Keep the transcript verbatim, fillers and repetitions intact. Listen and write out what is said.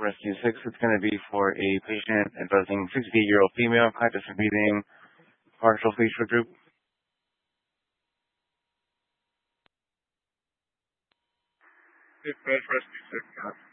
Rescue six. It's going to be for a patient addressing sixty-eight-year-old female, practicing breathing, partial facial droop. Dispatch Rescue six.